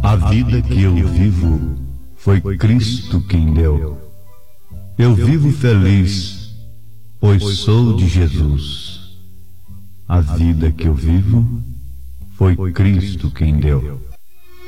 A vida que eu vivo foi Cristo quem deu. Eu vivo feliz, pois sou de Jesus. A vida que eu vivo foi Cristo quem deu.